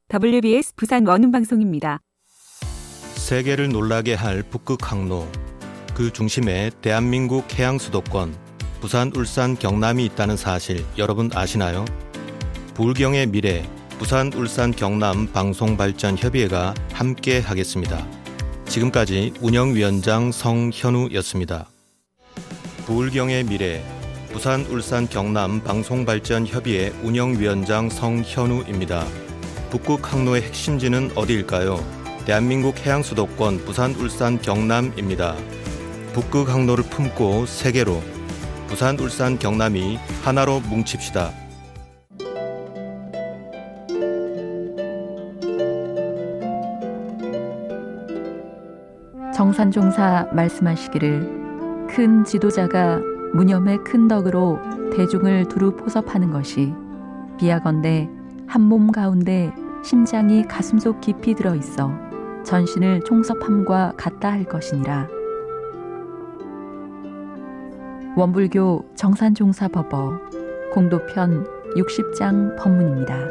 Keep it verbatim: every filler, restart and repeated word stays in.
더블유비에스 부산 원음방송입니다. 세계를 놀라게 할 북극 항로, 그 중심에 대한민국 해양 수도권 부산, 울산, 경남이 있다는 사실 여러분 아시나요? 부울경의 미래 부산, 울산, 경남 방송발전협의회가 함께 하겠습니다. 지금까지 운영위원장 성현우였습니다. 부울경의 미래 부산, 울산, 경남 방송발전협의회 운영위원장 성현우입니다. 북극 항로의 핵심지는 어디일까요? 대한민국 해양 수도권 부산, 울산, 경남입니다. 북극 항로를 품고 세계로 부산, 울산, 경남이 하나로 뭉칩시다. 정산종사 말씀하시기를 큰 지도자가 무념의 큰 덕으로 대중을 두루 포섭하는 것이 비하건대 한 몸 가운데 심장이 가슴속 깊이 들어있어 전신을 총섭함과 같다 할 것이니라. 원불교 정산종사법어 공도편 육십 장 법문입니다.